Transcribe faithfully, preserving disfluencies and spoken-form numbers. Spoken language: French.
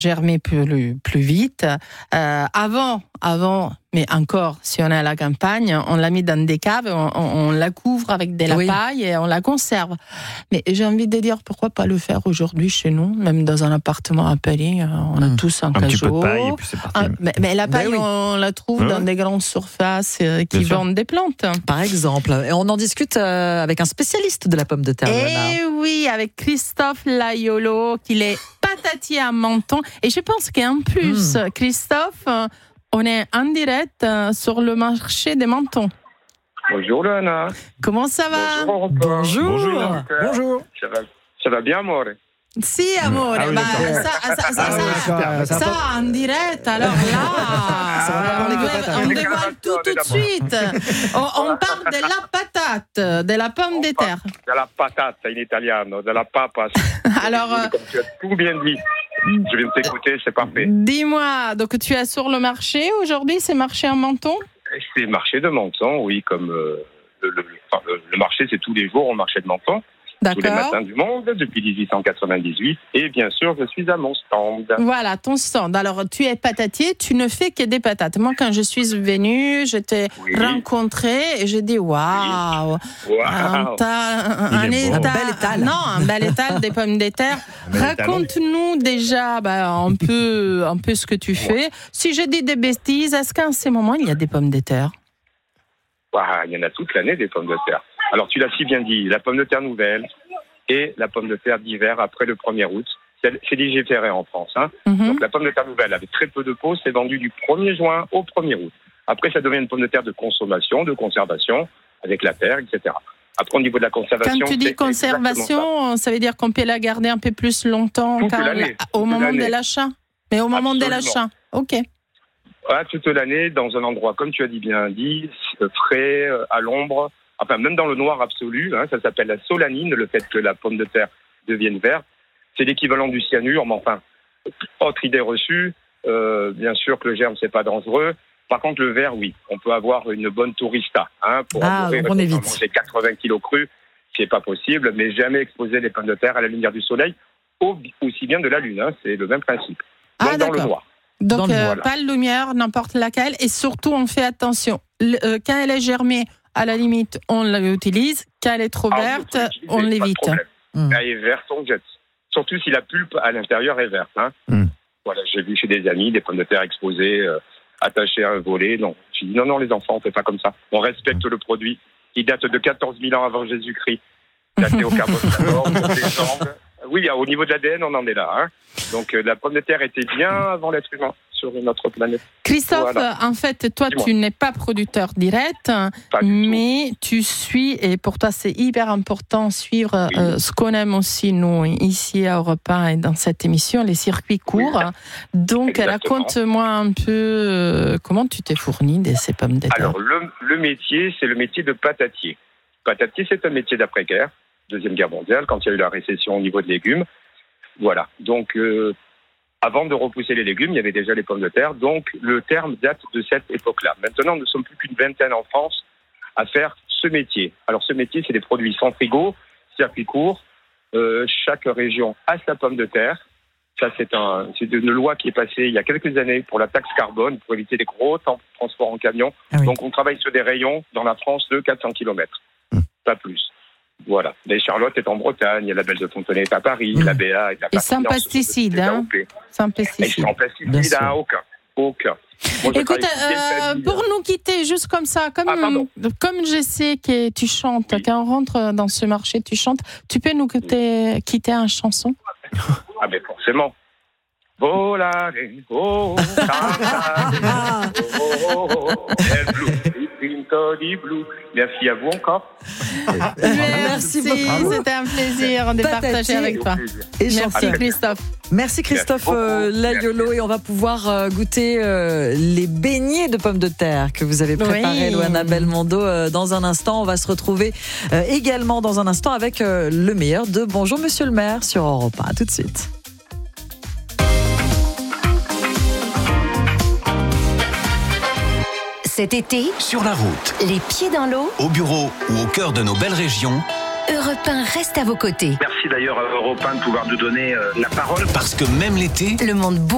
germer plus, plus vite. Euh, avant, avant, mais encore, si on est à la campagne, on l'a mis dans des caves, on, on, on la couvre avec de la oui. paille et on la conserve. Mais j'ai envie de dire, pourquoi pas le faire aujourd'hui chez nous, même dans un appartement à Paris, on a mmh. tous un, un cajot. Petit peu de paille et puis c'est parti. Un, mais, mais la paille, ben oui. on la trouve ouais. dans des grandes surfaces euh, qui Bien vendent sûr. des plantes. Par exemple. Et on en discute euh, avec un spécialiste de la pomme de terre. Et oui, avec Christophe Laiolo, qui est patatier à Menton. Et je pense qu'en plus, mmh. Christophe, on est en direct sur le marché des Mentons. Bonjour Loana. Comment ça va? Bonjour. Bonjour. Bonjour. Bonjour. Ça va, ça va bien, amore? Si, amore. Ah oui, bah, ça, ça, ça, ça, ah, ça, ça, en direct, alors là, ça on, dévoile, on dévoile tout tout de suite. On, on parle de la patate, de la pomme de terre. De la patate in italiano, de la papa. Alors, comme tu as tout bien dit. Je viens de t'écouter, c'est parfait. Dis-moi, donc tu es sur le marché aujourd'hui, c'est marché en Menton? C'est marché de Menton, oui, comme euh, le, le, enfin, le, le marché, c'est tous les jours au marché de Menton. D'accord. Tous les matins du monde, depuis dix-huit cent quatre-vingt-dix-huit. Et bien sûr, je suis à mon stand. Voilà, ton stand. Alors, tu es patatier, tu ne fais que des patates. Moi, quand je suis venue, je t'ai oui. rencontré et j'ai dit, waouh, wow. un, ta, un, étal, bon. un bel étal. Non, un bel étal des pommes de terre. Raconte-nous déjà bah, un, peu, un peu ce que tu fais. Ouais. Si je dis des bêtises, est-ce qu'à ce moment, il y a des pommes de terre? Wow, il y en a toute l'année des pommes de terre. Alors, tu l'as si bien dit, la pomme de terre nouvelle et la pomme de terre d'hiver après le premier août. C'est, c'est légiféré en France. Hein. Mm-hmm. Donc, la pomme de terre nouvelle, avec très peu de peau, c'est vendu du premier juin au premier août. Après, ça devient une pomme de terre de consommation, de conservation, avec la terre, et cetera. Après, au niveau de la conservation... Quand tu dis conservation, ça. ça veut dire qu'on peut la garder un peu plus longtemps toute l'année, au toute moment l'année. de l'achat. Mais au moment Absolument. de l'achat, ok. Ouais, toute l'année, dans un endroit, comme tu as dit bien dit, frais, à l'ombre... Enfin, même dans le noir absolu, hein, ça s'appelle la solanine, le fait que la pomme de terre devienne verte. C'est l'équivalent du cyanure, mais enfin, autre idée reçue, euh, bien sûr que le germe, c'est pas dangereux. Par contre, le vert, oui, on peut avoir une bonne tourista. Hein, pour ah, mourir, on évite. Manger quatre-vingts kilos crus, c'est pas possible, mais jamais exposer les pommes de terre à la lumière du soleil, aussi bien de la lune, hein, c'est le même principe. Donc, ah, dans d'accord. le noir. Donc, le, euh, voilà. pas de lumière, n'importe laquelle, et surtout, on fait attention. Le, euh, quand elle est germée, à la limite, on l'utilise. Quand elle est trop ah, verte, on l'évite. Mmh. Elle est verte, on jette. Surtout si la pulpe à l'intérieur est verte. Hein. Mmh. Voilà, j'ai vu chez des amis des pommes de terre exposées, euh, attachées à un volet. Non, j'ai dit non, non, les enfants, on fait pas comme ça. On respecte mmh. le produit qui date de quatorze mille ans avant Jésus-Christ. Daté au carbone d'abord, des jambes. Oui, au niveau de l'A D N, on en est là. Hein. Donc, euh, la pomme de terre était bien avant l'être humain sur notre planète. Christophe, voilà. en fait, toi, Dis-moi. tu n'es pas producteur direct, mais tout. tu suis, et pour toi, c'est hyper important suivre oui. euh, ce qu'on aime aussi, nous, ici à Europe un et dans cette émission, les circuits courts. Oui. Donc, Exactement. raconte-moi un peu euh, comment tu t'es fourni de ces pommes de terre. Alors, le, le métier, c'est le métier de patatier. Patatier, c'est un métier d'après-guerre, Deuxième Guerre mondiale, quand il y a eu la récession au niveau de légumes. Voilà. Donc, euh, avant de repousser les légumes, il y avait déjà les pommes de terre. Donc, le terme date de cette époque-là. Maintenant, nous ne sommes plus qu'une vingtaine en France à faire ce métier. Alors, ce métier, c'est des produits sans frigo, circuit court. Euh, chaque région a sa pomme de terre. Ça, c'est, un, c'est une loi qui est passée il y a quelques années pour la taxe carbone, pour éviter les gros transports en camion. Ah oui. Donc, on travaille sur des rayons dans la France de quatre cents kilomètres. Mmh. Pas plus. Voilà. Les Charlotte est en Bretagne, la Belle de Fontenay est à Paris, mmh. la B A est à Paris. Et sans pesticides, hein Sans pesticides. Et sans pesticides, hein, aucun. Aucun. Moi, Écoute, euh, pour nous quitter, juste comme ça, comme, ah, comme je sais que tu chantes, oui. quand on rentre dans ce marché, tu chantes, tu peux nous quitter, oui. quitter une chanson? Ah, ben forcément. Volare, oh, cantare, oh, oh, oh, pinto di blu. Merci à vous encore. Merci, c'était un plaisir de Patati. partager avec toi. Et Merci Christophe. Merci Christophe euh, Laiolo, et on va pouvoir euh, goûter euh, les beignets de pommes de terre que vous avez préparés, oui. Loana Belmondo, euh, dans un instant. On va se retrouver euh, également dans un instant avec euh, le meilleur de Bonjour Monsieur le Maire sur Europe un. À tout de suite. Cet été, sur la route, les pieds dans l'eau, au bureau ou au cœur de nos belles régions, Europe un reste à vos côtés. Merci d'ailleurs à Europe un de pouvoir nous donner euh, la parole. Parce que même l'été, le monde bouge.